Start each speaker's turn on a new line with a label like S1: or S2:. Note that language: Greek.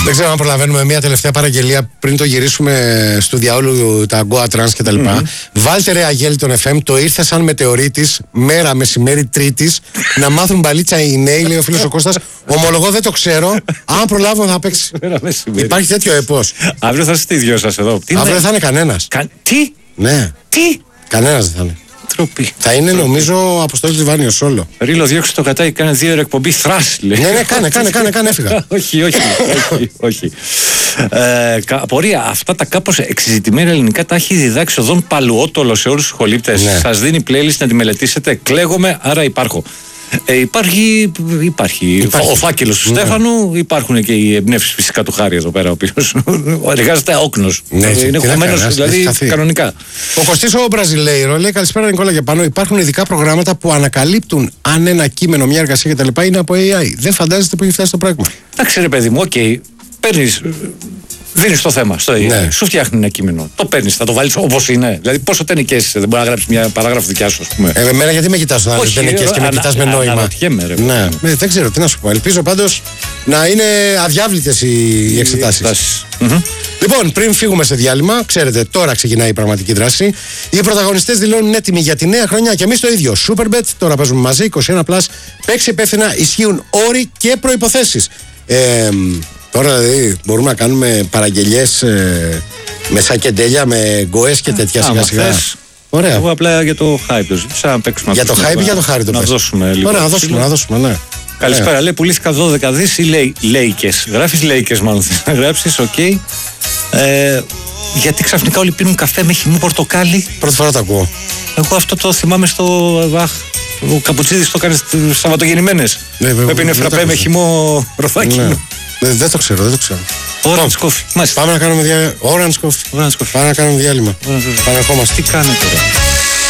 S1: Δεν ξέρω αν προλαβαίνουμε μια τελευταία παραγγελία πριν το γυρίσουμε στο διαόλου τα Goa Trans κτλ. Βάλτε ρε Αγέλη τον FM, το ήρθε σαν μετεωρίτης, μέρα μεσημέρι Τρίτης, να μάθουν μπαλίτσα οι νέοι, λέει ο φίλος ο Κώστας. Ομολογώ δεν το ξέρω. Αν προλάβω θα παίξει. Υπάρχει τέτοιο επός.
S2: Αύριο θα είστε οι δυο σας εδώ.
S1: Αύριο δεν θα είναι κανένας.
S2: Τι?
S1: Ναι.
S2: Τι?
S1: Κανένας δεν θα είναι.
S2: Τροπή.
S1: Θα είναι νομίζω Αποστόλης Λιβάνιος όλο.
S2: Ρίλο, διώξε το κατάκι, κάνε 2 ώρες εκπομπή θράσ, λέει.
S1: Ναι, κάνε, έφυγα.
S2: όχι. Απορία, αυτά τα κάπως εξειζητημένα ελληνικά τα έχει διδάξει ο Δον Παλουότολο σε όλους τους σχολήπτες.
S1: Ναι.
S2: Σας δίνει playlist να τη μελετήσετε. Κλαίγομαι, άρα υπάρχω. Υπάρχει. Ο φάκελος του Στέφανου, υπάρχουν και οι εμπνεύσεις φυσικά του Χάρη εδώ πέρα, ο οποίος εργάζεται αόκνος.
S1: Ναι,
S2: είναι χωμένος δηλαδή κανονικά.
S1: Ο Κωστής ο Μπραζιλέιρο λέει: καλησπέρα Νικόλα και πάνω. Υπάρχουν ειδικά προγράμματα που ανακαλύπτουν αν ένα κείμενο, μια εργασία κτλ. Είναι από AI. Δεν φαντάζεστε που έχει φτάσει το πράγμα.
S2: Εντάξει, ρε παιδί μου, παίρνεις. Δίνεις το θέμα στο AI.
S1: Ναι.
S2: Σου φτιάχνει ένα κείμενο. Το παίρνεις, θα το βάλεις όπως είναι. Δηλαδή, πόσο τενικές δεν μπορεί να γράψεις μια παράγραφο δικιά σου, ας πούμε.
S1: Εμένα γιατί με κοιτάς όταν τενικές και με κοιτάς με νόημα.
S2: Ναι.
S1: Δεν ξέρω τι να σου πω. Ελπίζω πάντως να είναι αδιάβλητες οι εξετάσεις. Λοιπόν, πριν φύγουμε σε διάλειμμα, ξέρετε, τώρα ξεκινάει η πραγματική δράση. Οι πρωταγωνιστές δηλώνουν έτοιμοι για τη νέα χρονιά και εμείς το ίδιο. Superbet, τώρα παίζουμε μαζί, 21+. Παίξει υπεύθυνα, ισχύουν όροι και προϋποθέσεις. Τώρα δηλαδή μπορούμε να κάνουμε παραγγελιές με σακεντέλια, με γκοές και τέτοια σιγά-σιγά. Ωραία.
S2: Εγώ απλά για το hype το ζήτησα να παίξουμε.
S1: Για το hype ή για το χάρη το
S2: να
S1: πες.
S2: Δώσουμε λίγο.
S1: Ωραία, να δώσουμε, ναι.
S2: Καλησπέρα, λέει πουλήθηκα 12 δις ή λέικες. Γράφεις λέικες μάλλον, θα γράψεις, οκ. Γιατί ξαφνικά όλοι πίνουν καφέ με χυμό πορτοκάλι.
S1: Πρώτη φορά το ακούω.
S2: Εγώ αυτό το θυμάμαι στο ο Καπουτσίδης το έκανε στις Σαββατογεννημένες. Με πίνε φραπέ με χυμό ροφάκι.
S1: Δεν το ξέρω.
S2: Orange coffee.
S1: Πάμε να κάνουμε διάλειμμα. Orange coffee. Πάμε να κάνουμε διάλειμμα.
S2: Τι κάνετε τώρα.